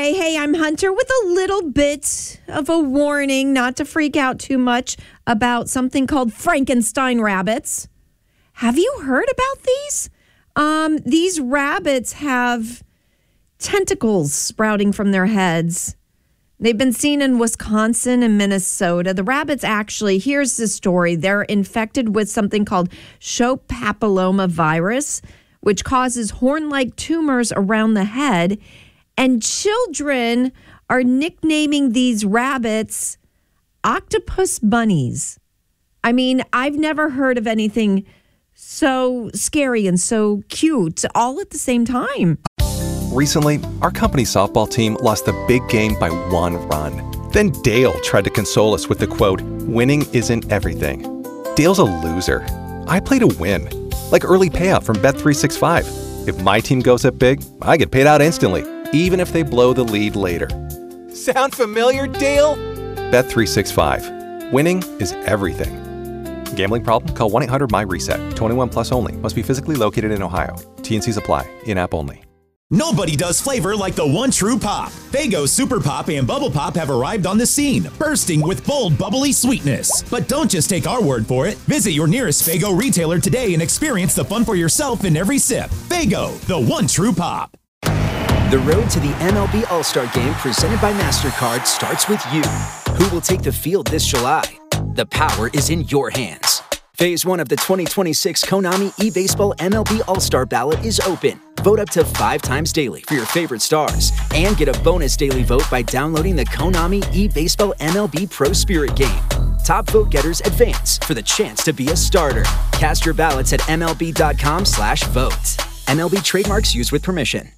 Monday. Hey, I'm Hunter with a little bit of a warning not to freak out too much about something called Frankenstein rabbits. Have you heard about these? These rabbits have tentacles sprouting from their heads. They've been seen in Wisconsin and Minnesota. The rabbits actually, here's the story. They're infected with something called Shope papilloma virus, which causes horn-like tumors around the head. And children are nicknaming these rabbits octopus bunnies. I mean, I've never heard of anything so scary and so cute all at the same time. Recently, our company's softball team lost the big game by 1 run. Then Dale tried to console us with the quote, "Winning isn't everything." Dale's a loser. I play to win. Like early payout from Bet365. If my team goes up big, I get paid out instantly, even if they blow the lead later. Sound familiar, Dale? Bet365. Winning is everything. Gambling problem? Call 1-800-MY-RESET. 21 plus only. Must be physically located in Ohio. T&Cs apply. In-app only. Nobody does flavor like the one true pop. Faygo Super Pop and Bubble Pop have arrived on the scene, bursting with bold, bubbly sweetness. But don't just take our word for it. Visit your nearest Faygo retailer today and experience the fun for yourself in every sip. Faygo, the one true pop. The road to the MLB All-Star Game presented by MasterCard starts with you. Who will take the field this July? The power is in your hands. Phase 1 of the 2026 Konami eBaseball MLB All-Star Ballot is open. Vote up to 5 times daily for your favorite stars and get a bonus daily vote by downloading the Konami eBaseball MLB Pro Spirit game. Top vote getters advance for the chance to be a starter. Cast your ballots at MLB.com/vote. MLB trademarks used with permission.